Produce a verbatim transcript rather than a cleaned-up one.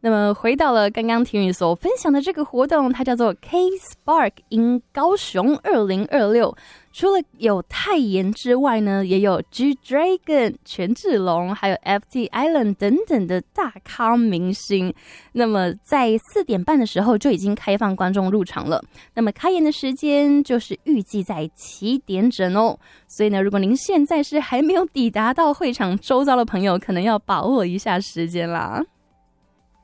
那么回到了刚刚婷宇所分享的这个活动，它叫做 K Spark in 高雄二零二六。除了有泰妍之外呢，也有 G Dragon 权志龙，还有 F T Island 等等的大咖明星。那么在四点半的时候就已经开放观众入场了。那么开演的时间就是预计在七点整哦。所以呢，如果您现在是还没有抵达到会场周遭的朋友，可能要把握一下时间啦。